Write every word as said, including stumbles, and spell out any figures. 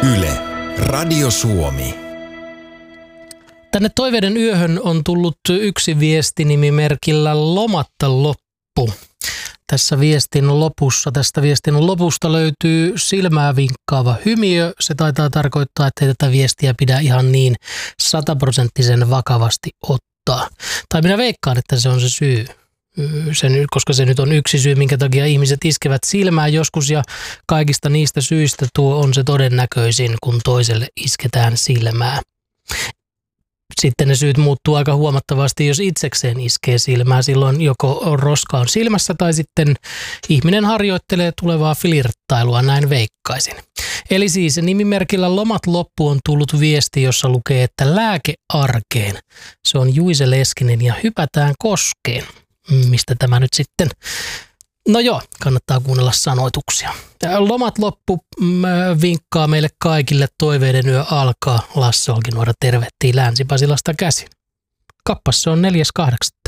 Yle, Radio Suomi. Tänne Toiveiden yöhön on tullut yksi viesti nimimerkillä Lomatta loppu. Tässä viestin lopussa, tästä viestin lopusta löytyy silmää vinkkaava hymiö. Se taitaa tarkoittaa, että ei tätä viestiä pidä ihan niin sataprosenttisen vakavasti ottaa. Tai minä veikkaan, että se on se syy. Se, koska se nyt on yksi syy, minkä takia ihmiset iskevät silmää joskus, ja kaikista niistä syistä tuo on se todennäköisin, kun toiselle isketään silmää. Sitten ne syyt muuttuu aika huomattavasti, jos itsekseen iskee silmää. Silloin joko roska on silmässä tai sitten ihminen harjoittelee tulevaa flirttailua, näin veikkaisin. Eli siis nimimerkillä Lomat loppu on tullut viesti, jossa lukee, että lääke arkeen. Se on Juise Leskinen ja hypätään koskeen. Mistä tämä nyt sitten? No joo, kannattaa kuunnella sanoituksia. Lomat loppu vinkkaa meille kaikille, Toiveiden yö alkaa. Lasse Olkinuora tervehtii Länsi-Pasilasta käsin. Kappas se on neljäs kahdeksatta